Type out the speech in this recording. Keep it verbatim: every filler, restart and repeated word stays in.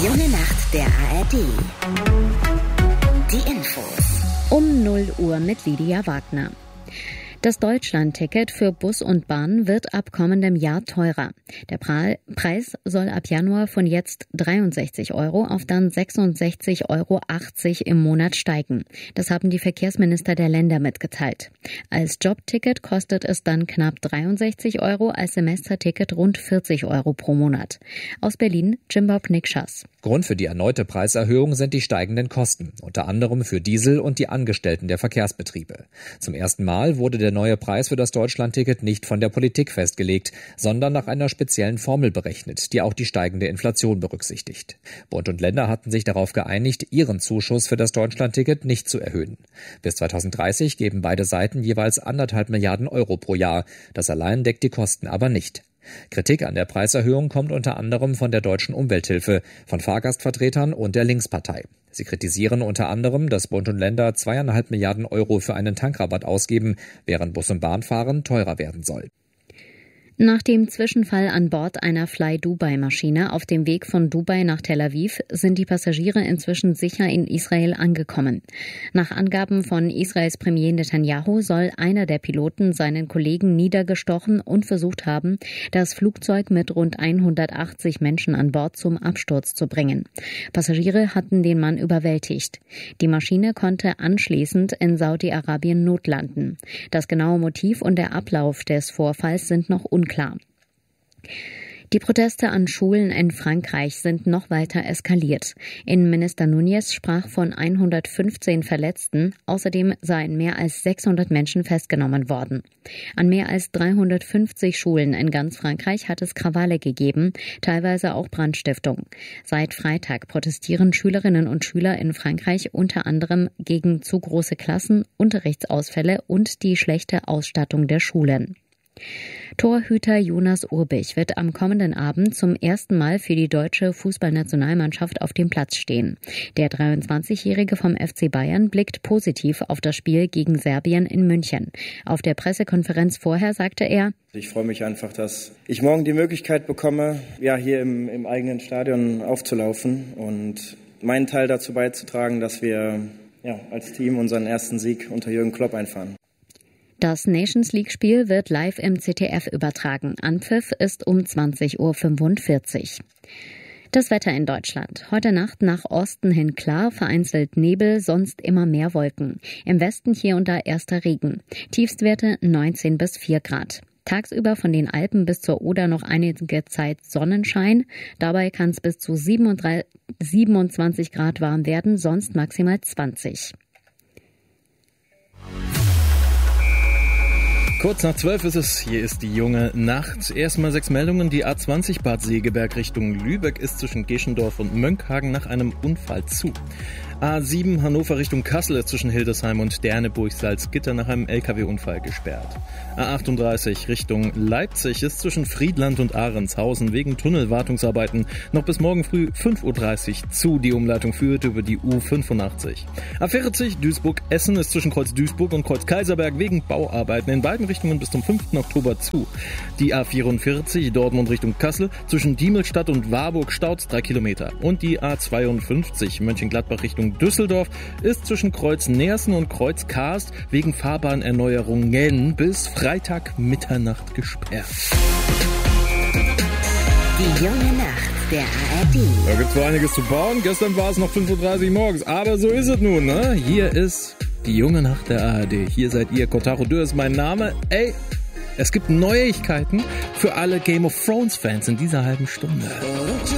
junge Nacht der A R D. Die Infos. Um null Uhr mit Lydia Wagner. Das Deutschland-Ticket für Bus und Bahn wird ab kommendem Jahr teurer. Der Preis soll ab Januar von jetzt dreiundsechzig Euro auf dann sechsundsechzig Euro achtzig im Monat steigen. Das haben die Verkehrsminister der Länder mitgeteilt. Als Jobticket kostet es dann knapp dreiundsechzig Euro, als Semesterticket rund vierzig Euro pro Monat. Aus Berlin, Jimbob Nikschas. Grund für die erneute Preiserhöhung sind die steigenden Kosten, unter anderem für Diesel und die Angestellten der Verkehrsbetriebe. Zum ersten Mal wurde der Der neue Preis für das Deutschlandticket nicht von der Politik festgelegt, sondern nach einer speziellen Formel berechnet, die auch die steigende Inflation berücksichtigt. Bund und Länder hatten sich darauf geeinigt, ihren Zuschuss für das Deutschlandticket nicht zu erhöhen. Bis zweitausenddreißig geben beide Seiten jeweils anderthalb Milliarden Euro pro Jahr. Das allein deckt die Kosten aber nicht. Kritik an der Preiserhöhung kommt unter anderem von der Deutschen Umwelthilfe, von Fahrgastvertretern und der Linkspartei. Sie kritisieren unter anderem, dass Bund und Länder zweieinhalb Milliarden Euro für einen Tankrabatt ausgeben, während Bus- und Bahnfahren teurer werden soll. Nach dem Zwischenfall an Bord einer Fly-Dubai-Maschine auf dem Weg von Dubai nach Tel Aviv sind die Passagiere inzwischen sicher in Israel angekommen. Nach Angaben von Israels Premier Netanyahu soll einer der Piloten seinen Kollegen niedergestochen und versucht haben, das Flugzeug mit rund hundertachtzig Menschen an Bord zum Absturz zu bringen. Passagiere hatten den Mann überwältigt. Die Maschine konnte anschließend in Saudi-Arabien notlanden. Das genaue Motiv und der Ablauf des Vorfalls sind noch unklar. Klar. Die Proteste an Schulen in Frankreich sind noch weiter eskaliert. Innenminister Núñez sprach von hundertfünfzehn Verletzten. Außerdem seien mehr als sechshundert Menschen festgenommen worden. An mehr als dreihundertfünfzig Schulen in ganz Frankreich hat es Krawalle gegeben, teilweise auch Brandstiftung. Seit Freitag protestieren Schülerinnen und Schüler in Frankreich unter anderem gegen zu große Klassen, Unterrichtsausfälle und die schlechte Ausstattung der Schulen. Torhüter Jonas Urbich wird am kommenden Abend zum ersten Mal für die deutsche Fußballnationalmannschaft auf dem Platz stehen. Der dreiundzwanzigjährige vom F C Bayern blickt positiv auf das Spiel gegen Serbien in München. Auf der Pressekonferenz vorher sagte er: Ich freue mich einfach, dass ich morgen die Möglichkeit bekomme, ja, hier im, im eigenen Stadion aufzulaufen und meinen Teil dazu beizutragen, dass wir ja, als Team unseren ersten Sieg unter Jürgen Klopp einfahren. Das Nations-League-Spiel wird live im Z D F übertragen. Anpfiff ist um zwanzig Uhr fünfundvierzig. Das Wetter in Deutschland. Heute Nacht nach Osten hin klar, vereinzelt Nebel, sonst immer mehr Wolken. Im Westen hier und da erster Regen. Tiefstwerte neunzehn bis vier Grad. Tagsüber von den Alpen bis zur Oder noch einige Zeit Sonnenschein. Dabei kann es bis zu siebenundzwanzig Grad warm werden, sonst maximal zwanzig. Kurz nach zwölf ist es, hier ist die junge Nacht. Erstmal sechs Meldungen. Die A zwanzig Bad Segeberg Richtung Lübeck ist zwischen Geschendorf und Mönckehagen nach einem Unfall zu. A sieben Hannover Richtung Kassel ist zwischen Hildesheim und Derneburg-Salzgitter nach einem L K W-Unfall gesperrt. A achtunddreißig Richtung Leipzig ist zwischen Friedland und Ahrenshausen wegen Tunnelwartungsarbeiten noch bis morgen früh fünf Uhr dreißig zu. Die Umleitung führt über die U fünfundachtzig. A vierzig Duisburg-Essen ist zwischen Kreuz Duisburg und Kreuz Kaiserberg wegen Bauarbeiten in beiden Richtungen bis zum fünften Oktober zu. Die A vierundvierzig Dortmund Richtung Kassel zwischen Diemelstadt und Warburg staut drei Kilometer. Und die A zweiundfünfzig Mönchengladbach Richtung Düsseldorf ist zwischen Kreuz Neersen und Kreuz Karst wegen Fahrbahnerneuerungen bis Freitag Mitternacht gesperrt. Die junge Nacht der A R D. Da gibt's wohl einiges zu bauen. Gestern war es noch fünf Uhr dreißig morgens, aber so ist es nun, ne? Hier ist die junge Nacht der A R D. Hier seid ihr. Kotaro Dürr ist mein Name. Ey, es gibt Neuigkeiten für alle Game of Thrones Fans in dieser halben Stunde.